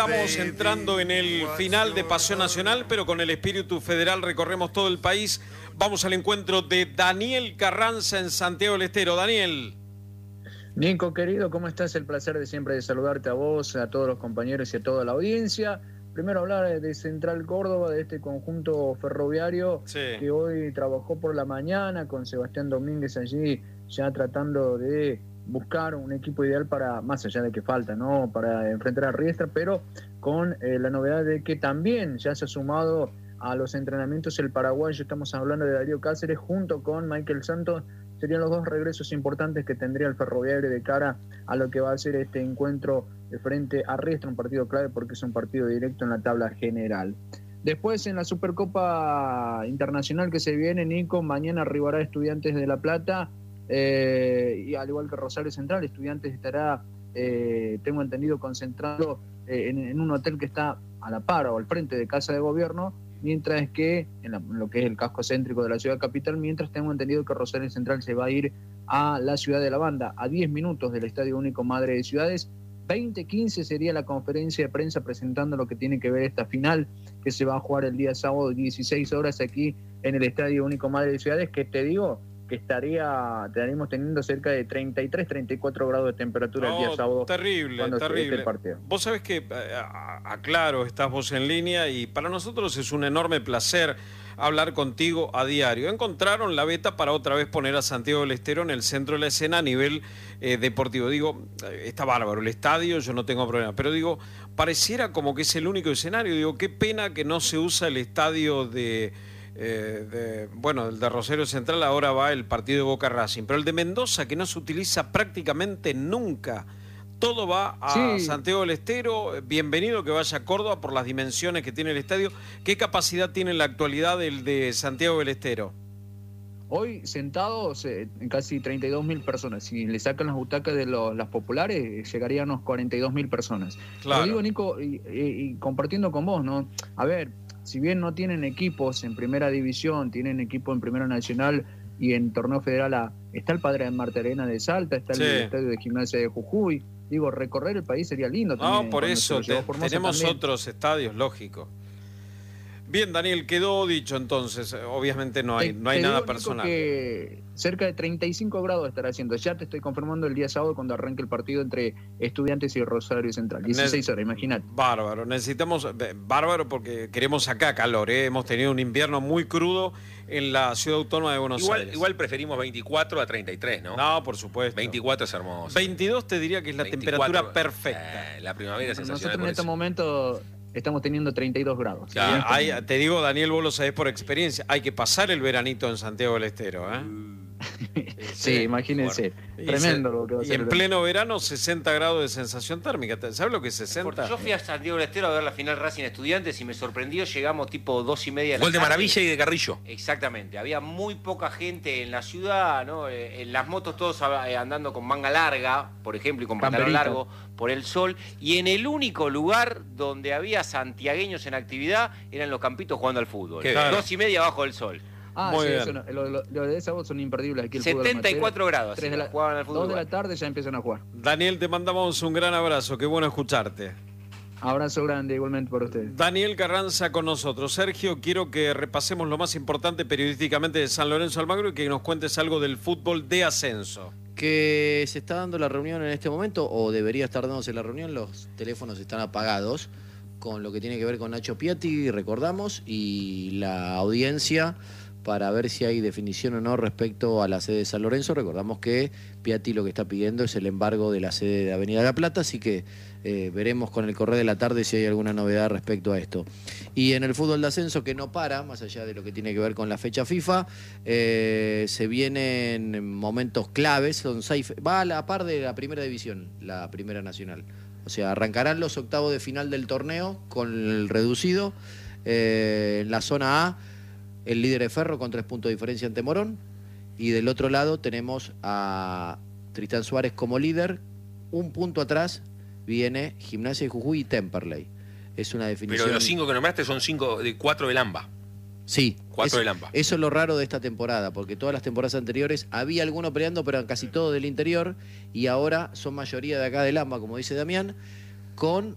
Estamos entrando en el final de Paseo Nacional, pero con el espíritu federal recorremos todo el país. Vamos al encuentro de Daniel Carranza en Santiago del Estero. Daniel. Nico, querido, ¿cómo estás? El placer de siempre de saludarte a vos, a todos los compañeros y a toda la audiencia. Primero hablar de Central Córdoba, de este conjunto ferroviario que hoy trabajó por la mañana con Sebastián Domínguez allí, ya tratando de buscar un equipo ideal para, más allá de que falta, ¿no?, para enfrentar a Riestra, pero con la novedad de que también ya se ha sumado a los entrenamientos el paraguayo. Estamos hablando de Darío Cáceres junto con Michael Santos. Serían los dos regresos importantes que tendría el ferroviario de cara a lo que va a ser este encuentro de frente a Riestra, un partido clave porque es un partido directo en la tabla general. Después, en la Supercopa Internacional que se viene, Nico, mañana arribará Estudiantes de La Plata, y al igual que Rosario Central, Estudiantes estará, tengo entendido, concentrado en un hotel que está a la par o al frente de Casa de Gobierno, mientras que en lo que es el casco céntrico de la ciudad capital, mientras tengo entendido que Rosario Central se va a ir a la ciudad de La Banda, a 10 minutos del Estadio Único Madre de Ciudades. 20:15 sería la conferencia de prensa presentando lo que tiene que ver esta final que se va a jugar el día sábado, 16 horas, aquí en el Estadio Único Madre de Ciudades, que te digo que estaríamos teniendo cerca de 33, 34 grados de temperatura el día sábado. Terrible. El partido. Vos sabés que, aclaro, estás vos en línea y para nosotros es un enorme placer hablar contigo a diario. Encontraron la beta para otra vez poner a Santiago del Estero en el centro de la escena a nivel deportivo. Digo, está bárbaro el estadio, yo no tengo problema, pero digo, pareciera como que es el único escenario. Digo, qué pena que no se usa el estadio el de Rosario Central. Ahora va el partido de Boca Racing, pero el de Mendoza, que no se utiliza prácticamente nunca. Todo va a Santiago del Estero. Bienvenido que vaya a Córdoba por las dimensiones que tiene el estadio. ¿Qué capacidad tiene en la actualidad el de Santiago del Estero? Hoy sentados casi 32.000 personas. Si le sacan las butacas de las populares, llegarían a unos 42.000 personas. Claro. Lo digo, Nico, y compartiendo con vos, ¿no? A ver, si bien no tienen equipos en primera división, tienen equipo en primera nacional y en torneo federal A, está el Padre de Marta Arena de Salta, está el estadio de Gimnasia de Jujuy. Digo, recorrer el país sería lindo también. No, por eso tenemos también otros estadios, lógico. Bien, Daniel, quedó dicho entonces. Obviamente no hay nada personal. Que cerca de 35 grados estará haciendo. Ya te estoy confirmando el día sábado cuando arranque el partido entre Estudiantes y Rosario Central. 16 horas, imagínate. Bárbaro. Necesitamos, bárbaro porque queremos acá calor. Hemos tenido un invierno muy crudo en la ciudad autónoma de Buenos Aires. Igual preferimos 24 a 33, ¿no? No, por supuesto. 24 es hermoso. 22 te diría que es la 24, temperatura perfecta. La primavera es sensacional. Nosotros en este momento estamos teniendo 32 grados. Te digo, Daniel, vos lo sabés por experiencia, hay que pasar el veranito en Santiago del Estero, ¿eh? Sí, imagínense. Tremendo lo que va a ser. Y en pleno verano, 60 grados de sensación térmica. ¿Sabes lo que es 60? Porque yo fui a Santiago del Estero a ver la final Racing Estudiantes y me sorprendió. Llegamos tipo 2:30 de la tarde. Gol de Maravilla y de Carrillo. Exactamente. Había muy poca gente en la ciudad, ¿no? En las motos todos andando con manga larga, por ejemplo, y con pantalón largo por el sol. Y en el único lugar donde había santiagueños en actividad eran los campitos jugando al fútbol. 2:30 bajo el sol. Muy bien. Eso lo de esa voz son imperdibles aquí. El 74 grados. 2 de la tarde ya empiezan a jugar. Daniel, te mandamos un gran abrazo. Qué bueno escucharte. Abrazo grande igualmente para ustedes. Daniel Carranza con nosotros. Sergio, quiero que repasemos lo más importante periodísticamente de San Lorenzo Almagro y que nos cuentes algo del fútbol de ascenso. Que se está dando la reunión en este momento, o debería estar dándose la reunión, los teléfonos están apagados, con lo que tiene que ver con Nacho Piatti, recordamos, y la audiencia para ver si hay definición o no respecto a la sede de San Lorenzo. Recordamos que Piatti lo que está pidiendo es el embargo de la sede de Avenida La Plata, así que veremos con el correr de la tarde si hay alguna novedad respecto a esto. Y en el fútbol de ascenso, que no para, más allá de lo que tiene que ver con la fecha FIFA, se vienen momentos claves, son 6, va a la par de la primera división, la primera nacional. O sea, arrancarán los octavos de final del torneo con el reducido. En la zona A, el líder es Ferro con 3 puntos de diferencia ante Morón. Y del otro lado tenemos a Tristán Suárez como líder. Un punto atrás viene Gimnasia de Jujuy y Temperley. Es una definición. Pero de los 5 que nombraste son 4 del AMBA. Sí. 4 del AMBA. Eso es lo raro de esta temporada, porque todas las temporadas anteriores había alguno peleando, pero eran casi todos del interior. Y ahora son mayoría de acá del AMBA, como dice Damián, con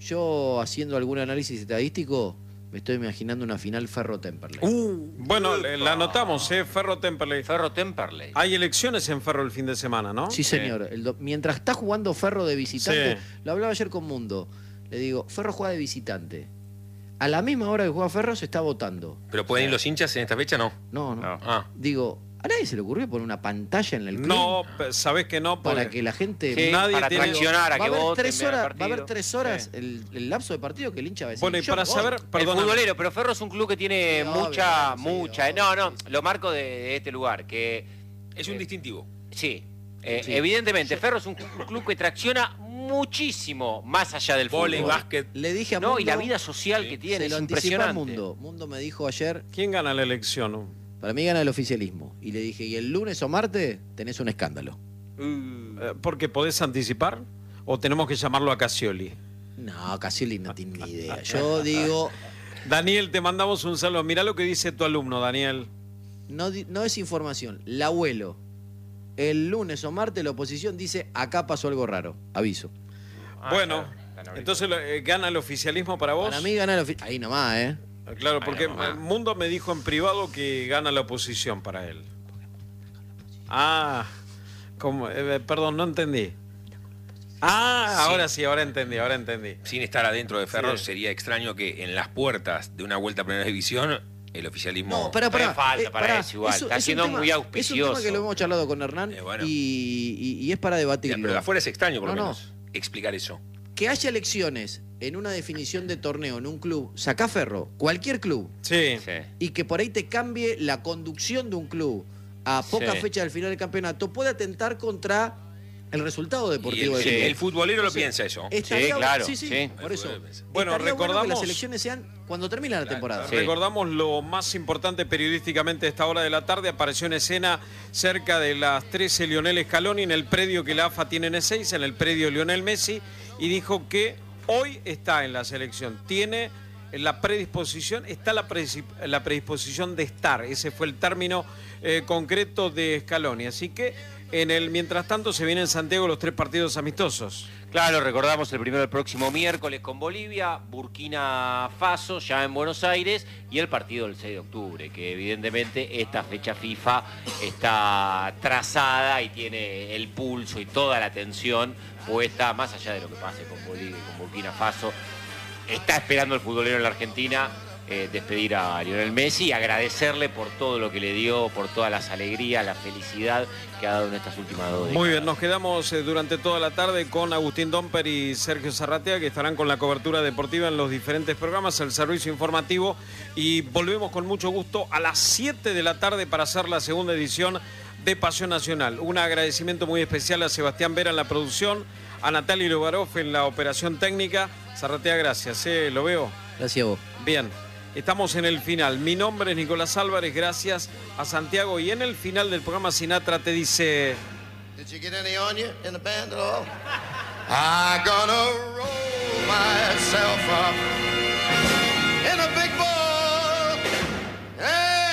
Yo, haciendo algún análisis estadístico, me estoy imaginando una final Ferro-Temperley. Bueno, la anotamos, Ferro-Temperley. Ferro-Temperley. Hay elecciones en Ferro el fin de semana, ¿no? Sí, señor. Mientras está jugando Ferro de visitante, Sí. lo hablaba ayer con Mundo, le digo, Ferro juega de visitante. A la misma hora que juega Ferro se está votando. ¿Pero pueden ir los hinchas en esta fecha? No. No. Ah. Digo, ¿a nadie se le ocurrió poner una pantalla en el club? No, sabés que no. Para porque- que la gente... Sí, nadie para tiene- traccionar a Va a que haber voten. 3 vean el horas, va a haber partido. 3 horas Sí. el lapso de partido que el hincha va a decir. Bueno, y yo para voy. saber, El perdóname. futbolero, pero Ferro es un club que tiene Sí, obvio, mucha. sí, No, lo marco de este lugar, que Es un distintivo. sí, Sí. evidentemente, Ferro es un club que tracciona muchísimo más allá del Vóley, fútbol. básquet. Le dije a No, Mundo, y la vida social Sí. que tiene se es lo anticipé a impresionante. Mundo. Mundo me dijo ayer, ¿Quién gana la elección? para mí gana el oficialismo. Y le dije, y el lunes o martes tenés un escándalo. ¿Porque podés anticipar? ¿O tenemos que llamarlo a Casioli? No, Casioli no tiene ni idea. Yo digo, Daniel, te mandamos un saludo. Mirá lo que dice tu alumno, Daniel. no es información. El abuelo, el lunes o martes la oposición dice, acá pasó algo raro. Aviso. Bueno, claro, entonces ¿gana el oficialismo para vos? Para mí gana el oficialismo. Ahí nomás, ¿eh? Claro, porque nomás. Mundo me dijo en privado que gana la oposición para él. Ah, perdón, no entendí. Ah, Sí. ahora entendí. Sin estar adentro de Ferro, Sí. sería extraño que en las puertas de una vuelta a primera división el oficialismo. No, pará. Todavía falta para eso igual. Está un siendo muy Es auspicioso. un tema que lo hemos charlado con Hernán Bueno. y es para debatirlo. Pero de afuera es extraño, por lo No, no. menos, explicar eso. Que haya elecciones en una definición de torneo en un club, sacá Ferro, cualquier club, Sí. Sí. y que por ahí te cambie la conducción de un club a poca Sí. fecha del final del campeonato, puede atentar contra el resultado Y deportivo el, del club. el futbolero lo piensa eso. Estaría Sí, claro, Sí, sí. por eso. Bueno, Estaría que recordamos- las elecciones sean cuando termina la temporada. Sí. Recordamos lo más importante periodísticamente a esta hora de la tarde. Apareció en escena cerca de las 13 Lionel Scaloni en el predio que la AFA tiene en Ezeiza, en el predio Lionel Messi, y dijo que hoy está en la selección. Tiene la predisposición, está la predisposición de estar. Ese fue el término concreto de Scaloni. Así que mientras tanto se vienen en Santiago los 3 partidos amistosos. Claro, recordamos el primero del próximo miércoles con Bolivia, Burkina Faso, ya en Buenos Aires, y el partido del 6 de octubre, que evidentemente esta fecha FIFA está trazada y tiene el pulso y toda la atención puesta, más allá de lo que pase con Bolivia y con Burkina Faso. Está esperando el futbolero en la Argentina despedir a Lionel Messi y agradecerle por todo lo que le dio, por todas las alegrías, la felicidad que ha dado en estas últimas 2 décadas. Muy bien, nos quedamos durante toda la tarde con Agustín Domper y Sergio Zarratea, que estarán con la cobertura deportiva en los diferentes programas, el servicio informativo, y volvemos con mucho gusto a las 7 de la tarde para hacer la segunda edición de Pasión Nacional. Un agradecimiento muy especial a Sebastián Vera en la producción, a Natalia Lobarov en la operación técnica. Zarratea, gracias, lo veo. Gracias a vos. Bien. Estamos en el final. Mi nombre es Nicolás Álvarez, gracias a Santiago. Y en el final del programa Sinatra te dice... Did you get any on you in the band at all? I'm gonna roll myself up